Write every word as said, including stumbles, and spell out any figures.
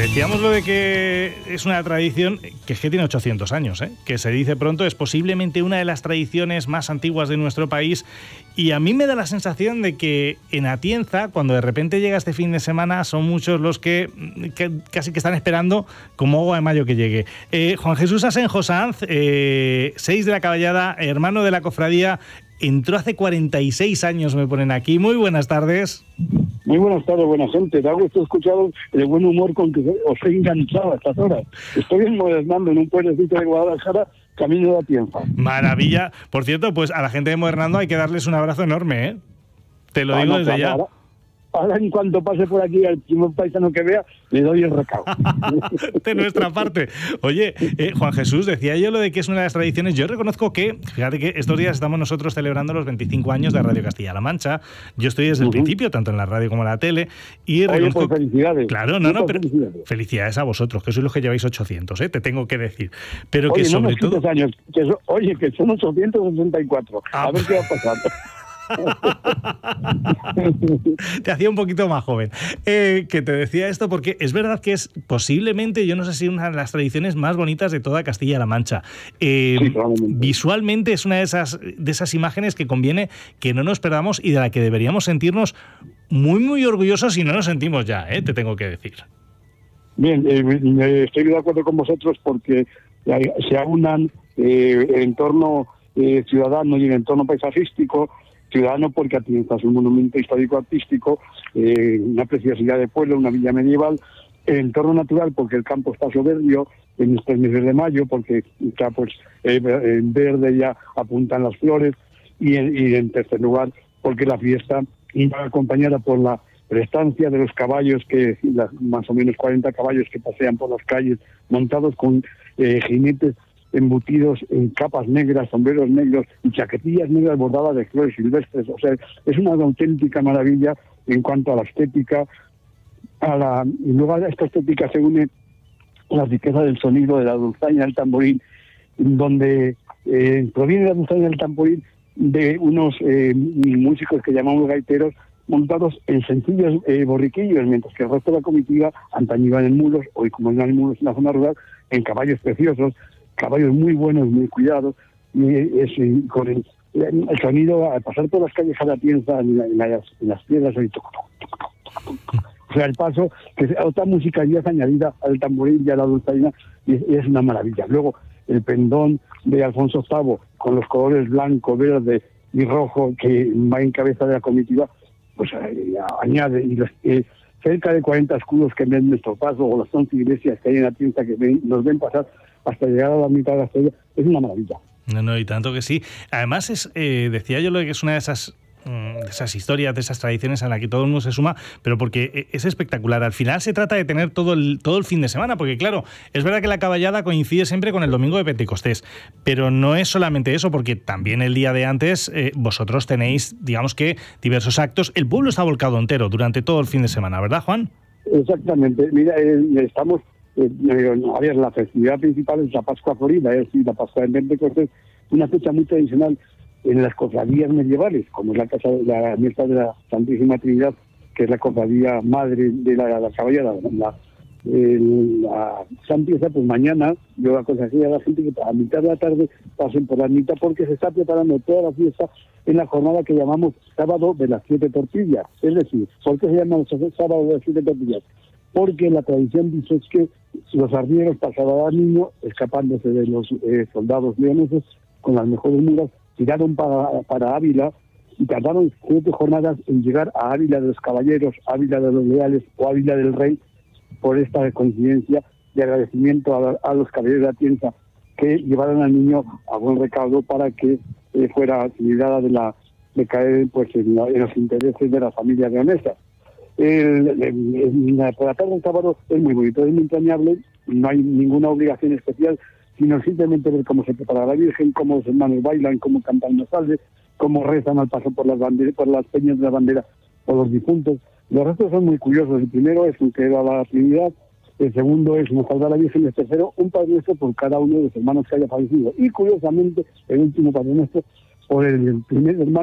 Decíamos lo de que es una tradición que es que tiene ochocientos años, ¿eh? Que se dice pronto, es posiblemente una de las tradiciones más antiguas de nuestro país, y a mí me da la sensación de que en Atienza, cuando de repente llega este fin de semana, son muchos los que, que casi que están esperando como agua de mayo que llegue. Eh, Juan Jesús Asenjo Sanz, eh, seis de la Caballada, hermano de la cofradía, entró hace cuarenta y seis años, me ponen aquí. Muy buenas tardes. Muy buenas tardes, buena gente. Da gusto escuchado el buen humor con que os he enganchado a estas horas. Estoy enmodernando en un pueblecito de Guadalajara, camino de Atienza. Maravilla. Por cierto, pues a la gente de Modernando hay que darles un abrazo enorme, ¿eh? Te lo ah, digo no, desde ya. Ahora, ahora en cuanto pase por aquí al primer paisano que vea, le doy el recado. De nuestra parte. Oye, eh, Juan Jesús, decía yo lo de que es una de las tradiciones. Yo reconozco que, fíjate que estos días estamos nosotros celebrando los veinticinco años de Radio Castilla-La Mancha. Yo estoy desde uh-huh. el principio, tanto en la radio como en la tele. Y Oye, reconozco... pues felicidades. Claro, no, no, pero felicidades. felicidades a vosotros, que sois los que lleváis ochocientos, ¿eh? Te tengo que decir. Pero oye, que no sobre todo... años, que so... Oye, que son ochocientos sesenta y cuatro. Ah, a ver qué va a pasar. Te hacía un poquito más joven. Eh, que te decía esto porque es verdad que es posiblemente, yo no sé si una de las tradiciones más bonitas de toda Castilla-La Mancha. Eh, sí, visualmente es una de esas, de esas imágenes que conviene que no nos perdamos y de la que deberíamos sentirnos muy, muy orgullosos, y no nos sentimos ya, ¿eh? Te tengo que decir. Bien, eh, estoy de acuerdo con vosotros porque se aunan eh, el entorno eh, ciudadano y el entorno paisajístico. Ciudadano porque Atienza es un monumento histórico-artístico, eh, una preciosidad de pueblo, una villa medieval. El entorno natural porque el campo está soberbio en estos meses de mayo, porque está pues eh, en verde ya apuntan las flores, y en, y en tercer lugar porque la fiesta va acompañada por la prestancia de los caballos, que las, más o menos cuarenta caballos que pasean por las calles montados con eh, jinetes embutidos en capas negras, sombreros negros y chaquetillas negras bordadas de flores silvestres. O sea, es una auténtica maravilla en cuanto a la estética. A la, y luego a esta estética se une la riqueza del sonido de la dulzaina del tamborín, donde eh, proviene la dulzaina del tamborín de unos eh, músicos que llamamos gaiteros, montados en sencillos eh, borriquillos, mientras que el resto de la comitiva antaño iban en mulos, hoy como no hay mulos en la zona rural, en caballos preciosos, caballos muy buenos, muy cuidados, y es, y con el, el sonido al pasar por las calles a la Atienza, en, en, las, en las piedras, y toc, toc, toc, toc, toc. O sea, el paso, que otra musicalidad añadida al tamboril y a la dulzaina, y es, y es una maravilla. Luego, el pendón de Alfonso octavo, con los colores blanco, verde y rojo, que va en cabeza de la comitiva, pues eh, añade, y los, eh, cerca de cuarenta escudos que ven nuestro paso, o las once iglesias que hay en la Atienza que ven, nos ven pasar hasta llegar a la mitad de la estrella, es una maravilla. No, no, y tanto que sí. Además, es eh, decía yo lo de que es una de esas, mm, de esas historias, de esas tradiciones a la que todo el mundo se suma, pero porque es espectacular. Al final se trata de tener todo el, todo el fin de semana, porque claro, es verdad que la caballada coincide siempre con el domingo de Pentecostés, pero no es solamente eso, porque también el día de antes eh, vosotros tenéis, digamos que, diversos actos. El pueblo está volcado entero durante todo el fin de semana, ¿verdad, Juan? Exactamente. Mira, eh, estamos... Eh, a ver, la festividad principal es la Pascua Florida, es decir, la Pascua de Pentecostés, una fecha muy tradicional en las cofradías medievales, como es la casa de la Mesa de la Santísima Trinidad, que es la cofradía madre de la, la caballada. La, el, la Santiesa, pues mañana yo aconsejaría a la gente que a mitad de la tarde pasen por la ermita, porque se está preparando toda la fiesta en la jornada que llamamos Sábado de las Siete Tortillas. Es decir, ¿por qué se llama Sábado de las Siete Tortillas? Porque la tradición dice que los arrieros pasaban al niño, escapándose de los eh, soldados leoneses con las mejores muras, tiraron para, para Ávila y tardaron siete jornadas en llegar a Ávila de los Caballeros, Ávila de los Leales o Ávila del Rey, por esta coincidencia de agradecimiento a, a los caballeros de Atienza que llevaron al niño a buen recaudo para que eh, fuera librada de la de caer pues en, la, en los intereses de la familia leonesa. El, el, el, el, por la tarde del sábado es muy bonito, es muy entrañable, no hay ninguna obligación especial, sino simplemente ver cómo se prepara la Virgen, cómo los hermanos bailan, cómo cantan los salves, cómo rezan al paso por las banderas, por las peñas de la bandera, por los difuntos. Los restos son muy curiosos. El primero es un credo a la Trinidad, el segundo es una salve a la Virgen, y el tercero un Padre Nuestro por cada uno de los hermanos que haya fallecido. Y curiosamente, el último Padre Nuestro por el primer hermano